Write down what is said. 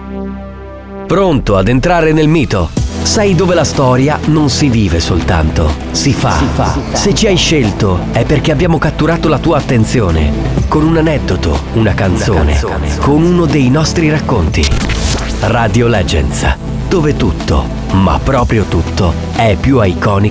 Pronto ad entrare nel mito? Sai dove la storia non si vive soltanto, si fa. Se ci hai scelto è perché abbiamo catturato la tua attenzione con un aneddoto, una canzone, con uno dei nostri racconti. Radio Legends, dove tutto, ma proprio tutto, è più iconico